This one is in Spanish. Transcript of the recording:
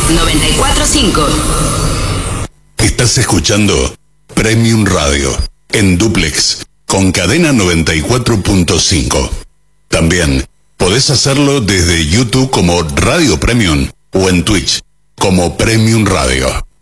94.5. Estás escuchando Premium Radio en dúplex con cadena 94.5. También podés hacerlo desde YouTube como Radio Premium o en Twitch como Premium Radio.